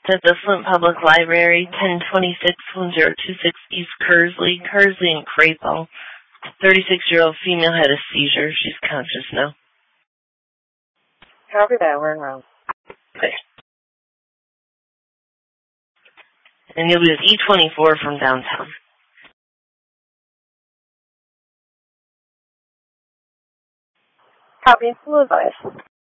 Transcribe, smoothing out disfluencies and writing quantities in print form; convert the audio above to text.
At the Flint Public Library, 1026-1026 East Kersley, and Crapo. 36-year-old female had a seizure. She's conscious now. Copy that. We're around. Okay. And you'll be with E24 from downtown. Copy. Full advice.